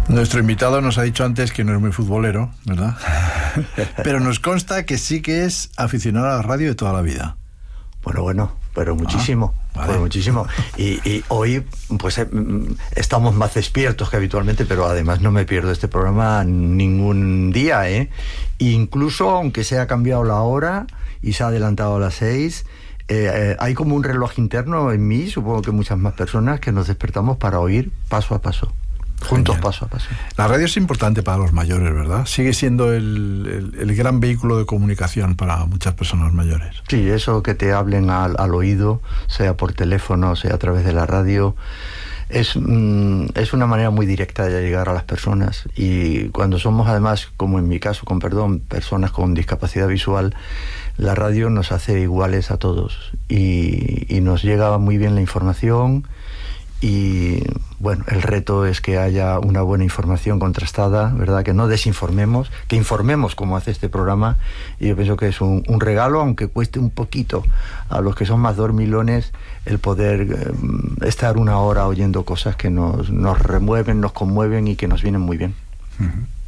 Nuestro invitado nos ha dicho antes que no es muy futbolero, ¿verdad? Pero nos consta que sí que es aficionado a la radio de toda la vida. Bueno, pero muchísimo. Vale. Pues muchísimo. Y hoy, pues, estamos más despiertos que habitualmente, pero además no me pierdo este programa ningún día, ¿eh? Incluso, aunque se ha cambiado la hora y se ha adelantado a las 6, hay como un reloj interno en mí, supongo que muchas más personas, que nos despertamos para oír paso a paso. Juntos, Genial. paso a paso. La radio es importante para los mayores, ¿verdad? Sigue siendo el gran vehículo de comunicación para muchas personas mayores. Sí, eso que te hablen al oído, sea por teléfono, sea a través de la radio, es una manera muy directa de llegar a las personas. Y cuando somos, además, como en mi caso, personas con discapacidad visual, la radio nos hace iguales a todos y nos llega muy bien la información. Y bueno, el reto es que haya una buena información contrastada, ¿verdad? Que no desinformemos, que informemos como hace este programa. Y yo pienso que es un regalo, aunque cueste un poquito a los que son más dormilones, el poder estar una hora oyendo cosas que nos remueven, nos conmueven y que nos vienen muy bien. Uh-huh.